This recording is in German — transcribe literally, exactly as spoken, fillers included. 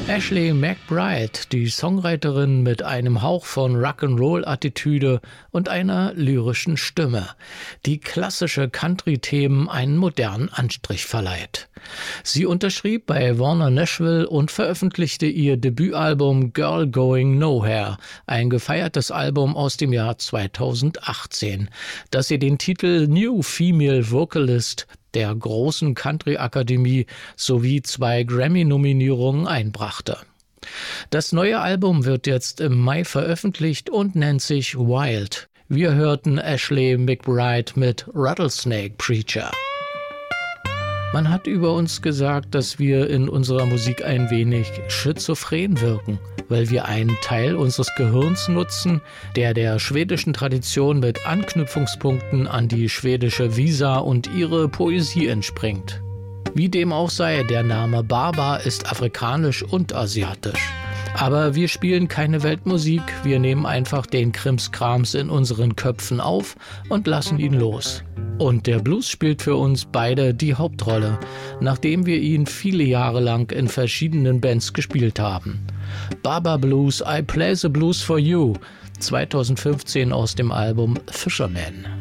Ashley McBryde, die Songwriterin mit einem Hauch von Rock'n'Roll-Attitüde und einer lyrischen Stimme, die klassische Country-Themen einen modernen Anstrich verleiht. Sie unterschrieb bei Warner Nashville und veröffentlichte ihr Debütalbum Girl Going Nowhere, ein gefeiertes Album aus dem Jahr zweitausendachtzehn, das ihr den Titel New Female Vocalist der großen Country-Akademie sowie zwei Grammy-Nominierungen einbrachte. Das neue Album wird jetzt im Mai veröffentlicht und nennt sich Wild. Wir hörten Ashley McBryde mit Rattlesnake Preacher. Man hat über uns gesagt, dass wir in unserer Musik ein wenig schizophren wirken, weil wir einen Teil unseres Gehirns nutzen, der der schwedischen Tradition mit Anknüpfungspunkten an die schwedische Visa und ihre Poesie entspringt. Wie dem auch sei, der Name Baba ist afrikanisch und asiatisch. Aber wir spielen keine Weltmusik, wir nehmen einfach den Krimskrams in unseren Köpfen auf und lassen ihn los. Und der Blues spielt für uns beide die Hauptrolle, nachdem wir ihn viele Jahre lang in verschiedenen Bands gespielt haben. Baba Blues, I Play the Blues for You, zweitausendfünfzehn aus dem Album Fisherman.